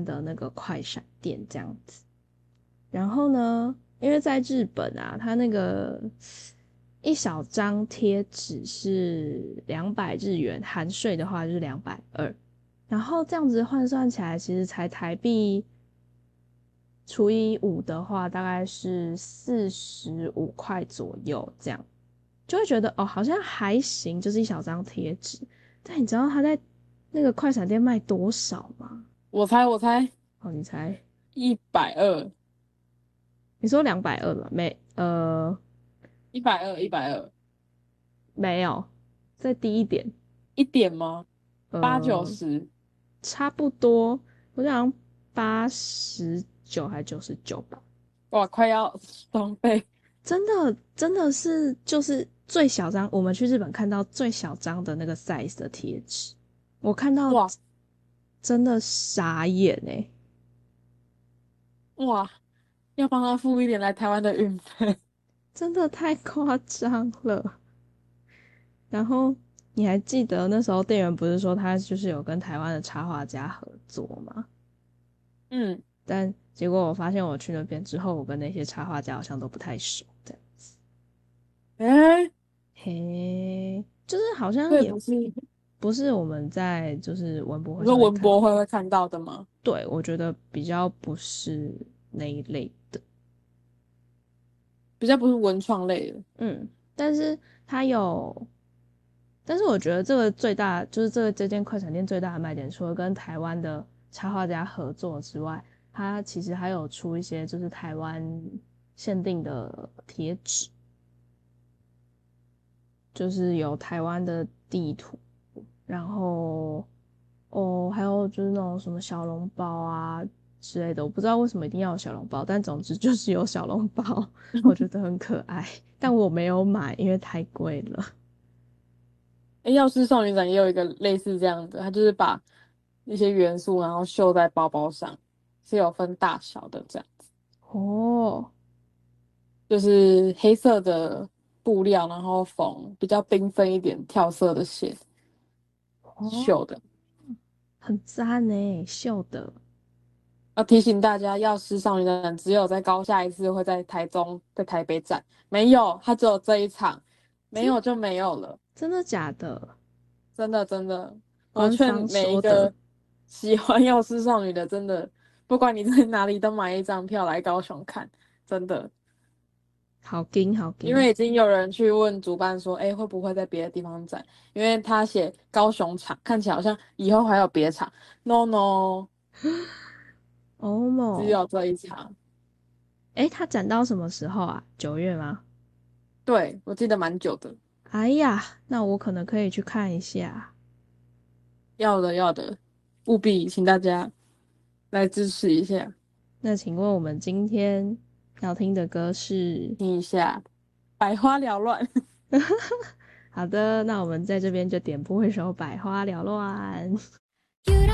的那个快闪店这样子。然后呢，因为在日本啊，它那个一小张贴纸是200日元，含税的话就是220，然后这样子换算起来，其实才台币除以5的话，大概是45块左右，这样就会觉得哦，好像还行，就是一小张贴纸。但你知道他在那个快闪店卖多少吗？ 我猜哦，你猜？ 120， 你说220吧？ 120，120， 没有，再低一点。 一点吗？八九呃， 十， 差不多，我想89还99吧。 哇，快要双倍。 真的是就是最小张，我们去日本看到最小张的那个 size 的贴纸，我看到哇真的傻眼欸， 哇，要帮他付一点来台湾的运费。 真的太夸张了。然后你还记得那时候店员不是说他就是有跟台湾的插画家合作吗？ 嗯， 但结果我发现我去那边之后，我跟那些插画家好像都不太熟的。 诶， 嘿，就是好像也所以不是你不是我们在就是文博会说上面看， 文博会看到的吗？ 对，我觉得比较不是那一类的。 比较不是文创类的。 嗯，但是它有，但是我觉得这个最大就是这间快闪店最大的卖点，除了跟台湾的插画家合作之外，它其实还有出一些就是台湾限定的贴纸，就是有台湾的地图，然后哦，还有就是那种什么小笼包啊之类的，我不知道为什么一定要有小笼包，但总之就是有小笼包，我觉得很可爱，但我没有买，因为太贵了。 诶，药师少女展也有一个类似这样的，它就是把一些元素然后绣在包包上，是有分大小的这样， 哦就是黑色的布料，然后缝比较缤纷一点跳色的线哦， 绣的。 很赞呢，秀的。 要提醒大家，药师少女展只有在下一次会在台中，在台北展，没有，它只有这一场，没真有就没有了。 真的假的？ 真的真的，我劝官方说的。 每一个喜欢药师少女的，真的，不管你在哪里，都买一张票来高雄看，真的， 好劲好劲。 因为已经有人去问主办说，哎，会不会在别的地方展？因为他写高雄场，看起来好像以后还有别场，no no， 欧某， 只有这一场。 诶，他展到什么时候啊？9月吗？ 对，我记得蛮久的， 哎呀，那我可能可以去看一下。 要的要的，务必请大家来支持一下， 那请问我们今天要听的歌是？ 听一下，百花缭乱。 好的，那我们在这边就点播一首《百花缭乱》。